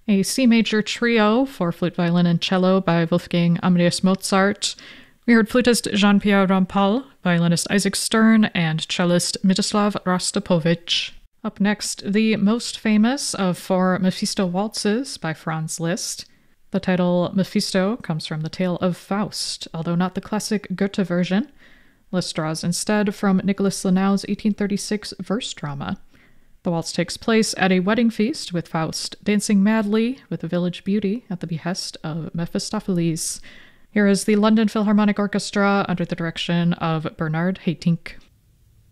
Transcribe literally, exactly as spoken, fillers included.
A C major trio for flute, violin, and cello by Wolfgang Amadeus Mozart. We heard flutist Jean-Pierre Rampal, violinist Isaac Stern, and cellist Mstislav Rostropovich. Up next, the most famous of four Mephisto waltzes by Franz Liszt. The title Mephisto comes from the tale of Faust, although not the classic Goethe version. Liszt draws instead from Nicholas Linnau's eighteen thirty-six verse drama. The waltz takes place at a wedding feast, with Faust dancing madly with a village beauty at the behest of Mephistopheles. Here is the London Philharmonic Orchestra under the direction of Bernard Haitink.